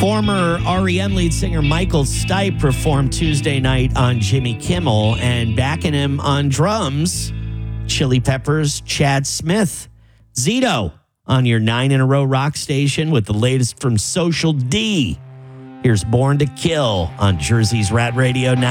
Former REM lead singer Michael Stipe performed Tuesday night on Jimmy Kimmel, and backing him on drums, Chili Peppers' Chad Smith. Zito on your 9-in-a-row rock station with the latest from Social D. Here's Born to Kill on Jersey's Rat Radio 90.